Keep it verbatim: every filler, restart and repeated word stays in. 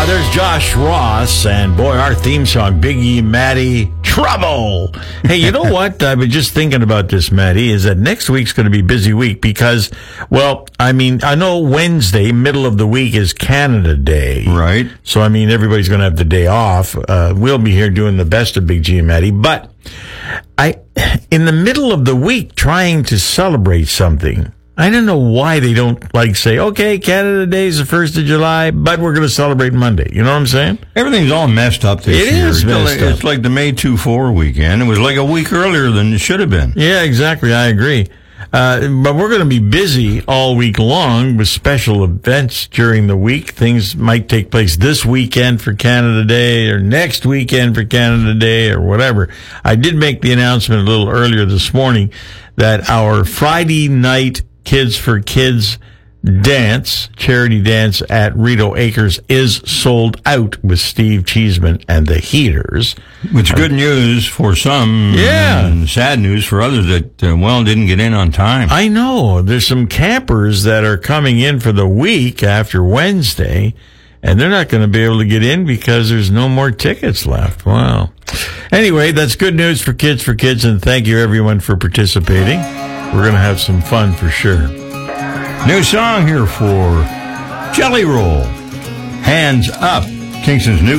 there's Josh Ross, and boy, our theme song, Biggie Maddie, Trouble. Hey, you know what? I've been just thinking about this, Maddie, is that next week's going to be a busy week because, well, I mean, I know Wednesday, middle of the week, is Canada Day. Right. So, I mean, everybody's going to have the day off. Uh, we'll be here doing the best of Big G and Maddie, but I, in the middle of the week, trying to celebrate something, I don't know why they don't, like, say, okay, Canada Day is the first of July, but we're going to celebrate Monday. You know what I'm saying? Everything's all messed up this It year. is It's messed like, up. it's like the May two four weekend. It was like a week earlier than it should have been. Yeah, exactly. I agree. Uh, but we're going to be busy all week long with special events during the week. Things might take place this weekend for Canada Day or next weekend for Canada Day or whatever. I did make the announcement a little earlier this morning that our Friday night Kids for Kids dance, charity dance at Rideau Acres is sold out with Steve Cheeseman and the Heaters. Which good news for some, Yeah. and sad news for others that, uh, well, didn't get in on time. I know. There's some campers that are coming in for the week after Wednesday, and they're not going to be able to get in because there's no more tickets left. Wow. Anyway, that's good news for Kids for Kids, and thank you, everyone, for participating. We're going to have some fun for sure. New song here for Jelly Roll. Hands Up. Kingston's new